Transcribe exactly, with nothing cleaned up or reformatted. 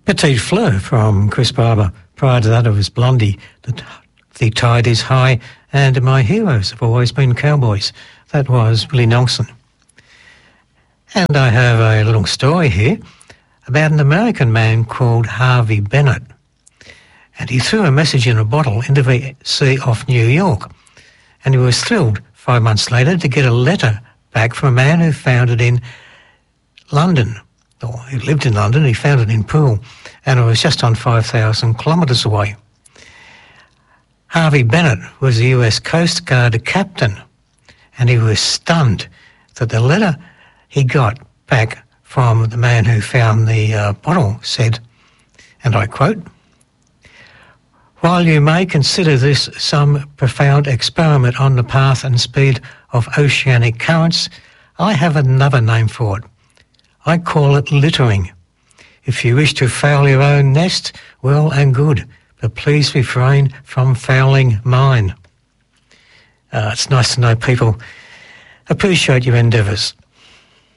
Petite Fleur from Chris Barber. Prior to that, it was Blondie. The, the tide is high, and my heroes have always been cowboys. That was Willie Nelson. And I have a little story here about an American man called Harvey Bennett. And he threw a message in a bottle into the sea off New York. And he was thrilled five months later to get a letter back from a man who found it in London. Or he lived in London, he found it in Poole, and it was just on five thousand kilometres away. Harvey Bennett was a U S Coast Guard captain, and he was stunned that the letter he got back from the man who found the uh, bottle said, and I quote, "While you may consider this some profound experiment on the path and speed of oceanic currents, I have another name for it. I call it littering. If you wish to foul your own nest, well and good, but please refrain from fouling mine." Uh, it's nice to know people appreciate your endeavours.